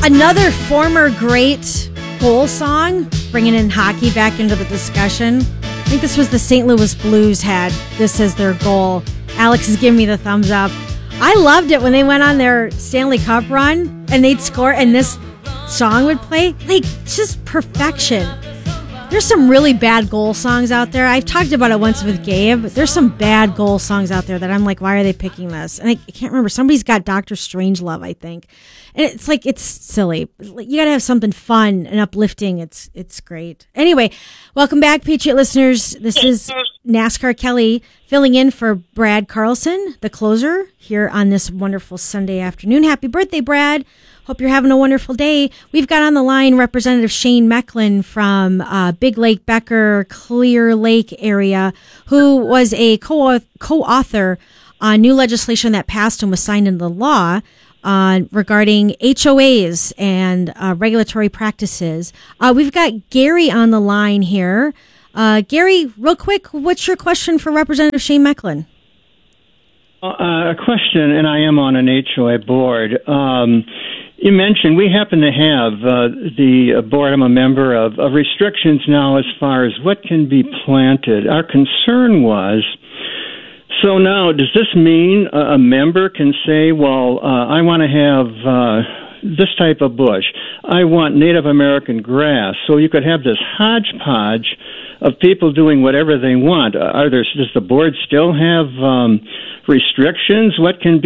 Another former great goal song, bringing in hockey back into the discussion. I think this was the St. Louis Blues had this as their goal. Alex is giving me the thumbs up. I loved it when they went on their Stanley Cup run and they'd score and this song would play. Like, just perfection. There's some really bad goal songs out there. I've talked about it once with Gabe. There's some bad goal songs out there that I'm like, why are they picking this? And I can't remember. Somebody's got Dr. Strangelove, I think. And it's like, it's silly. You got to have something fun and uplifting. It's great. Anyway, welcome back, Patriot listeners. This is NASCAR Kelly filling in for Brad Carlson, the closer, here on this wonderful Sunday afternoon. Happy birthday, Brad. Hope you're having a wonderful day. We've got on the line Representative Shane Mecklin from Big Lake, Becker, Clear Lake area, who was a co-author on new legislation that passed and was signed into law regarding HOAs and regulatory practices. We've got Gary on the line here. Gary, real quick, what's your question for Representative Shane Mecklin? A question, and I am on an HOA board. You mentioned we happen to have the board I'm a member of restrictions now as far as what can be planted. Our concern was, so now does this mean a member can say, well, I want to have this type of bush. I want Native American grass. So you could have this hodgepodge of people doing whatever they want. Does the board still have restrictions? What can